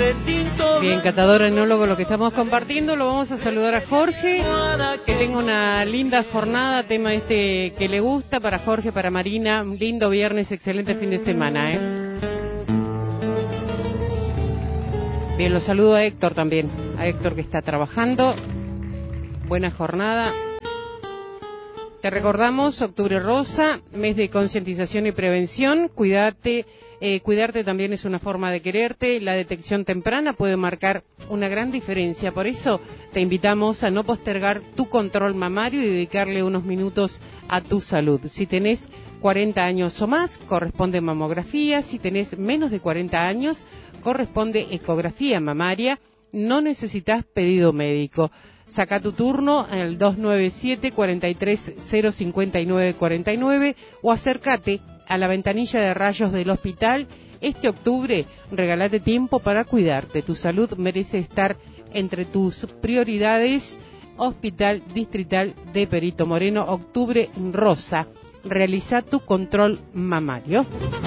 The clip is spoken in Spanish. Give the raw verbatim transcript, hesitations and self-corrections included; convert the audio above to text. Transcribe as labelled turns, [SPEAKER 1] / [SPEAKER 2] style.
[SPEAKER 1] Bien, catador enólogo, lo que estamos compartiendo, lo vamos a saludar a Jorge, que tenga una linda jornada, tema este que le gusta, para Jorge, para Marina, un lindo viernes, excelente fin de semana, ¿eh? Bien, lo saludo a Héctor también, a Héctor que está trabajando, buena jornada. Te recordamos, Octubre Rosa, mes de concientización y prevención, cuídate, eh, cuidarte también es una forma de quererte, la detección temprana puede marcar una gran diferencia, por eso te invitamos a no postergar tu control mamario y dedicarle unos minutos a tu salud. Si tenés cuarenta años o más, corresponde mamografía, si tenés menos de cuarenta años, corresponde ecografía mamaria, no necesitas pedido médico. Saca tu turno en el dos nueve siete, cuatro tres cero, cinco nueve cuatro nueve o acércate a la ventanilla de rayos del hospital. Este octubre regálate tiempo para cuidarte. Tu salud merece estar entre tus prioridades. Hospital Distrital de Perito Moreno, Octubre Rosa. Realiza tu control mamario.